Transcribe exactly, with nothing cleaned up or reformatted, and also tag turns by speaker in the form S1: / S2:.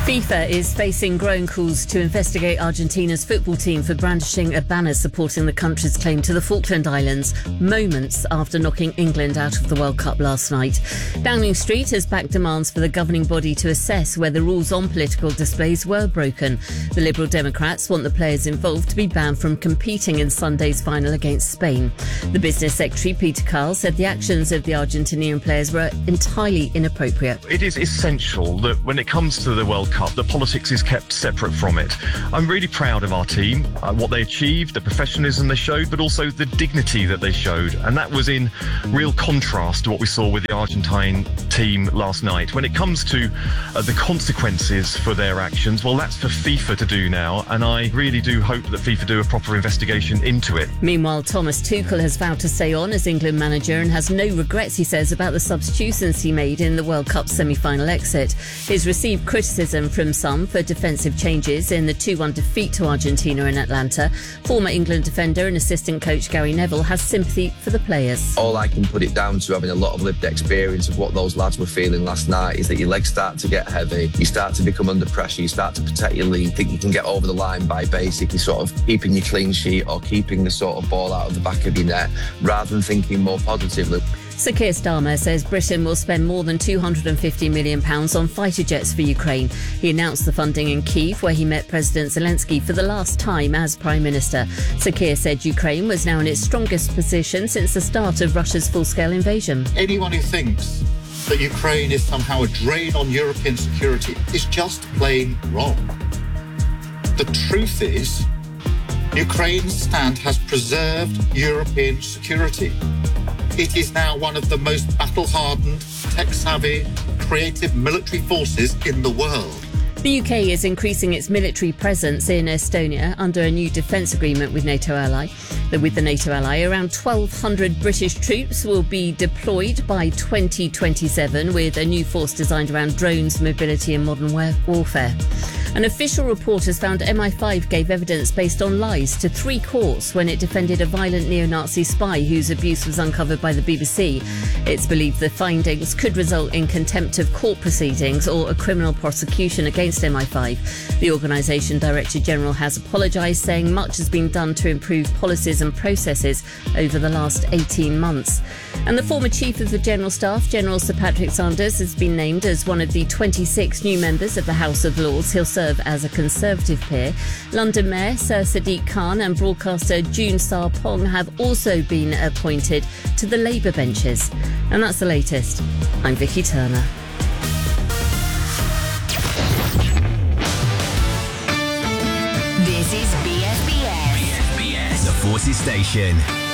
S1: FIFA is facing growing calls to investigate Argentina's football team for brandishing a banner supporting the country's claim to the Falkland Islands, moments after knocking England out of the World Cup last night. Downing Street has backed demands for the governing body to assess whether rules on political displays were broken. The Liberal Democrats want the players involved to be banned from competing in Sunday's final against Spain. The Business Secretary, Peter Kyle, said the actions of the Argentinian players were entirely inappropriate.
S2: It is essential that when it comes to the World Cup, the politics is kept separate from it. I'm really proud of our team, uh, what they achieved, the professionalism they showed, but also the dignity that they showed. And that was in real contrast to what we saw with the Argentine team last night. When it comes to uh, the consequences for their actions, well, that's for FIFA to do now. And I really do hope that FIFA do a proper investigation into it.
S1: Meanwhile, Thomas Tuchel has vowed to stay on as England manager and has no regrets, he says, about the substitutions he made in the World Cup semi-final exit. He's received criticism from some for defensive changes in the two one defeat to Argentina in Atlanta. Former England defender and assistant coach Gary Neville has sympathy for the players.
S3: All I can put it down to, having a lot of lived experience of what those lads were feeling last night, is that your legs start to get heavy, you start to become under pressure, you start to protect your lead, think you can get over the line by basically sort of keeping your clean sheet or keeping the sort of ball out of the back of your net, rather than thinking more positively.
S1: Sir Keir Starmer says Britain will spend more than two hundred fifty million pounds on fighter jets for Ukraine. He announced the funding in Kyiv, where he met President Zelensky for the last time as Prime Minister. Sir Keir said Ukraine was now in its strongest position since the start of Russia's full-scale invasion.
S4: Anyone who thinks that Ukraine is somehow a drain on European security is just plain wrong. The truth is, Ukraine's stand has preserved European security. It is now one of the most battle-hardened, tech-savvy, creative military forces in the world.
S1: The U K is increasing its military presence in Estonia under a new defence agreement with NATO ally. With the NATO ally, around twelve hundred British troops will be deployed by twenty twenty-seven with a new force designed around drones, mobility and modern warfare. An official report has found M I five gave evidence based on lies to three courts when it defended a violent neo-Nazi spy whose abuse was uncovered by the B B C. It's believed the findings could result in contempt of court proceedings or a criminal prosecution against M I five. The organisation Director General has apologised, saying much has been done to improve policies and processes over the last eighteen months. And the former Chief of the General Staff, General Sir Patrick Sanders, has been named as one of the twenty-six new members of the House of Lords. He'll serve as a Conservative peer. London Mayor Sir Sadiq Khan and broadcaster June Sarpong have also been appointed to the Labour benches. And that's the latest. I'm Vicky Turner.
S5: This is B S B S.
S6: B S B S, the Forces Station.